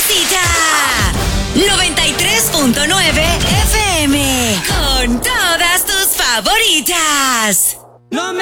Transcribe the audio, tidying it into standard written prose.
sabrosita. 93.9 FM. Con todas tus favoritas. No me